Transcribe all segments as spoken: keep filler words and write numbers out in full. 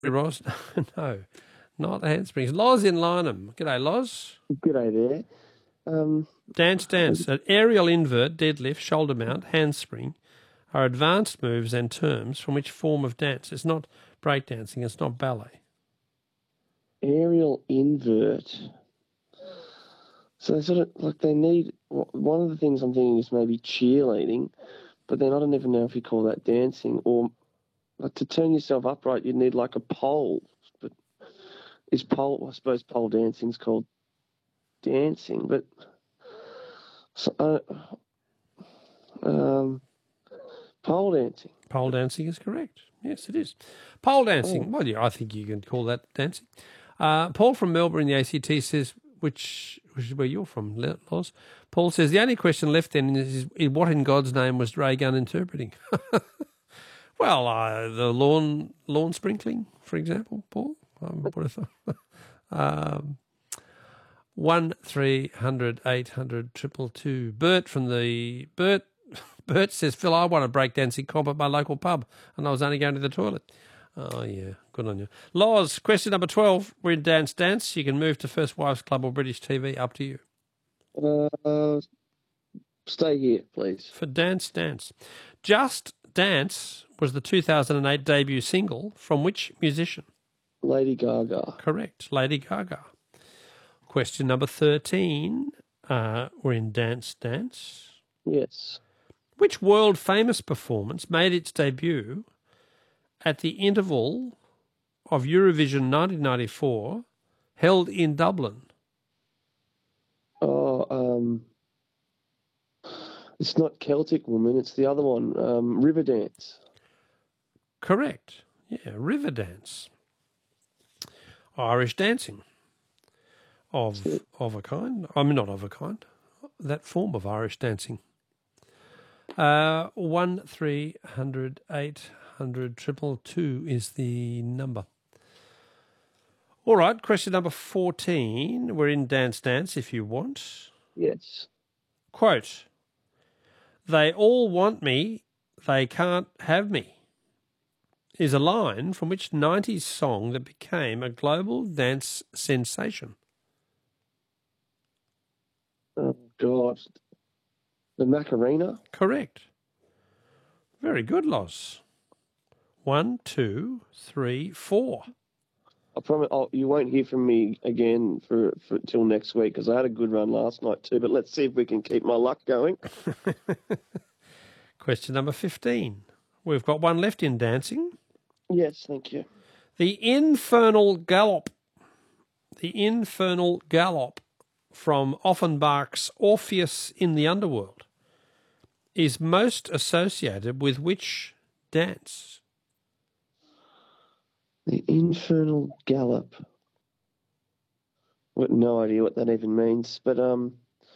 Roz? No, not handsprings. Loz in Lynham. G'day, Loz. G'day there. Um, Dance, dance. An aerial invert, deadlift, shoulder mount, handspring are advanced moves and terms from which form of dance. It's not breakdancing. It's not ballet. Aerial invert. So they sort of, like, they need, one of the things I'm thinking is maybe cheerleading, but then I don't even know if you call that dancing, or like, to turn yourself upright, you'd need like a pole. But is pole, I suppose pole dancing's called dancing, but so, uh, um, pole dancing. Pole dancing is correct. Yes, it is. Pole dancing. Oh. Well, yeah, I think you can call that dancing. Uh, Paul from Melbourne in the A C T says, which, which is where you're from, Loz. Paul says, the only question left then is, is what in God's name was Ray Gunn interpreting? Well, uh, the lawn lawn sprinkling, for example, Paul. Um, what if, um, one three hundred eight hundred triple two. Bert from the Bert. Bert says, Phil, I won a breakdancing comp at my local pub, and I was only going to the toilet. Oh yeah, good on you, Loz. Question number twelve. We're in Dance Dance. You can move to First Wives Club or British T V. Up to you. Uh, stay here, please. For Dance Dance, Just Dance was the two thousand eight debut single from which musician? Lady Gaga. Correct, Lady Gaga. Question number thirteen. Uh, we're in Dance Dance. Yes. Which world-famous performance made its debut at the interval of Eurovision nineteen ninety-four, held in Dublin? Oh, um, it's not Celtic Woman, it's the other one, um, Riverdance. Correct. Yeah, Riverdance. Irish dancing of of a kind. I mean, not of a kind. That form of Irish dancing. Uh, one three hundred eight hundred triple two is the number. All right, question number fourteen. We're in Dance Dance if you want. Yes. Quote, they all want me, they can't have me, is a line from which nineties song that became a global dance sensation? Oh, God. The Macarena? Correct. Very good, Loz. One, two, three, four. I promise oh, you won't hear from me again for, for till next week because I had a good run last night too, but let's see if we can keep my luck going. Question number fifteen. We've got one left in dancing. Yes, thank you. The infernal gallop. The infernal gallop from Offenbach's Orpheus in the Underworld is most associated with which dance? The infernal gallop. I've got no idea what that even means, but um,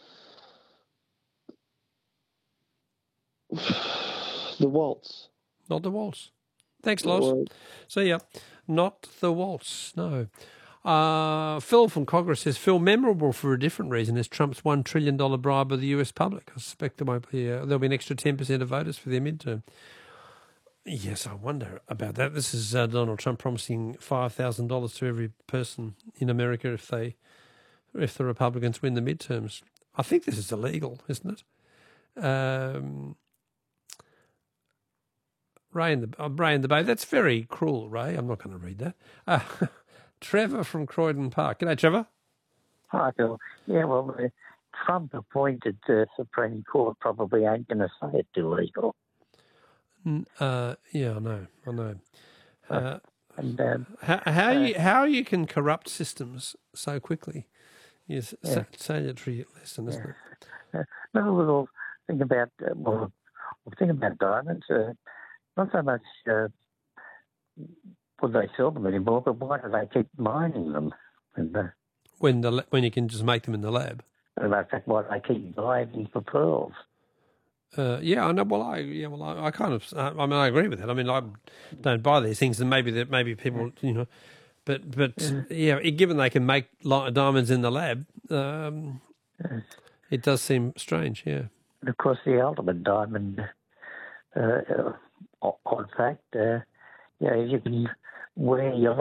the waltz. Not the waltz. Thanks, Loz. See ya. Not the waltz, no. Uh, Phil from Congress says, Phil, memorable for a different reason is Trump's one trillion dollars bribe of the U S public. I suspect there might be, uh, there'll be an extra ten percent of voters for their midterm. Yes, I wonder about that. This is uh, Donald Trump promising five thousand dollars to every person in America if they, if the Republicans win the midterms. I think this is illegal, isn't it? Um, Ray and the, uh, Ray and the Bay, that's very cruel, Ray. I'm not going to read that. Uh, Trevor from Croydon Park. G'day, Trevor. Hi, Phil. Yeah, well, the Trump appointed uh, Supreme Court probably ain't going to say it's illegal. Uh, yeah, I know, I know. Uh, and um, how how uh, you how you can corrupt systems so quickly is yeah. a salutary lesson, isn't yeah. it? Uh, another little thing about uh, well, thing about diamonds. Uh, not so much uh, would they sell them anymore, but why do they keep mining them? And, uh, when the when you can just make them in the lab. And in fact, why do they keep diving for pearls? Uh, yeah, I know. Well, I yeah, well, I, I kind of. Uh, I mean, I agree with that. I mean, I don't buy these things, and maybe that maybe people, you know, but but yeah, yeah given they can make diamonds in the lab, um, yeah. it does seem strange. Yeah. And of course, the ultimate diamond, uh, uh, odd fact, uh, yeah, you can wear your